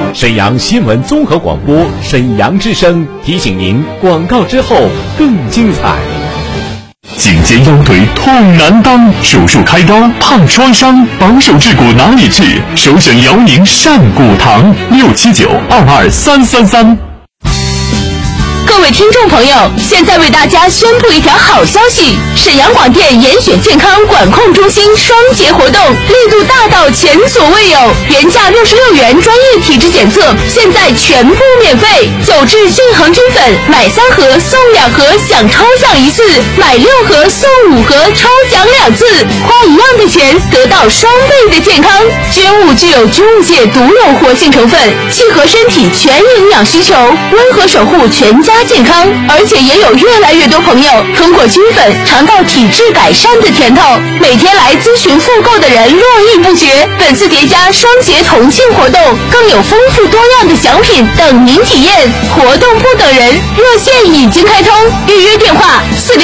沈阳新闻综合广播沈阳之声提醒您，广告之后更精彩。 颈肩腰腿痛难当，手术开刀怕创伤，绑手治骨哪里治？首选辽宁善骨堂，679223333。 各位听众朋友，现在为大家宣布一条好消息：沈阳广电严选健康管控中心双节活动力度大到前所未有，原价66元专业体质检测，现在全部免费。9至净恒真粉买3盒送2盒，享抽奖1次；买6盒送5盒，抽奖2次。花一样的钱得到双倍的健康。菌物具有菌物界独有活性成分，契合身体全营养需求，温和守护全家健康。而且也有越来越多朋友通过菌粉尝到体质改善的甜头，每天来咨询复购的人络绎不绝。本次叠加双节同庆活动，更有丰富多样的奖品等您体验。活动不等人，热线已经开通，预约电话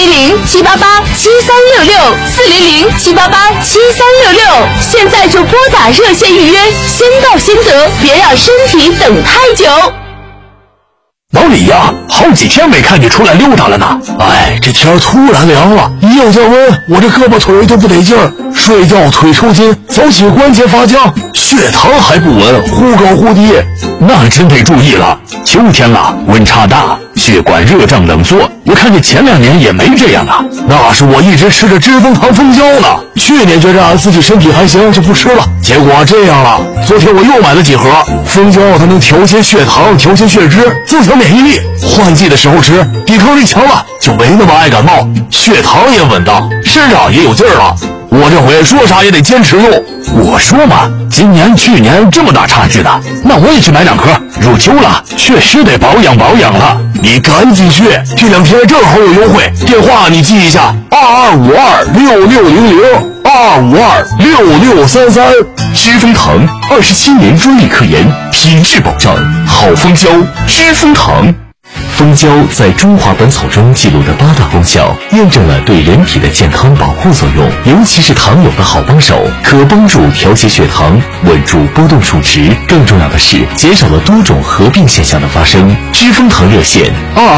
400-788-7366，400-788-7366，现在就拨打热线预约，先到先得，别让身体等太久。 老李呀，好几天没看你出来溜达了呢。 哎，这天突然凉了，一有降温，我这胳膊腿都不得劲儿，睡觉腿抽筋，早起关节发僵，血糖还不稳，忽高忽低。 那真得注意了，秋天了，温差大，血管热胀冷缩。我看你前2年也没这样啊。 那是我一直吃着知蜂糖蜂胶呢，去年觉着自己身体还行就不吃了，结果这样了。昨天我又买了几盒蜂胶，它能调节血糖，调节血脂，增强免疫力。换季的时候吃，抵抗力强了，就没那么爱感冒，血糖也稳当，身上也有劲儿了。我这回说啥也得坚持用。 我说嘛，今年去年这么大差距呢，那我也去买2颗。入秋了，确实得保养保养了。 你赶紧去，这2天正好有优惠，电话你记一下：22526600，22526633。 知蜂糖27年专利科研，品质保障，好蜂胶，知蜂糖。蜂胶在中华本草中记录的8大功效，验证了对人体的健康保护作用。尤其是糖友的好帮手，可帮助调节血糖，稳住波动数值。更重要的是，减少了多种合并现象的发生。知蜂糖热线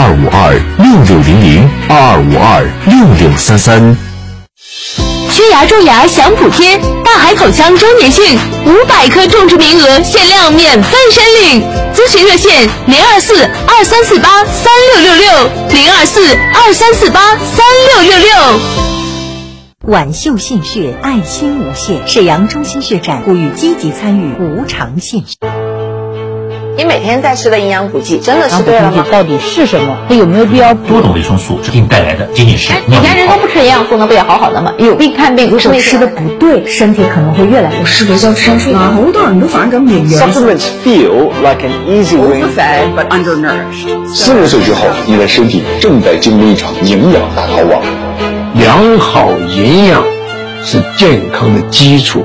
：22526600，22526633。 缺牙种牙享补贴，大海口腔周年庆，500颗种植名额限量免费申领。咨询热线：024-2348-3666，024-2348-3666。 挽袖献血，爱心无限。沈阳中心血展呼吁积极参与，无偿献血。 你每天在吃的营养补剂真的是对了吗？ 到底是什么？它有没有必要？ 多种维生素给你带来的仅仅是以前人都不吃营养素，那不也好好的吗？有病看病， 如果吃的不对，身体可能会越来越是不是叫吃上睡？好多人都反正免疫。 Supplements feel like an easy way. Overfed but undernourished. 40岁之后，你的身体正在经历一场营养大逃亡。 良好营养是健康的基础。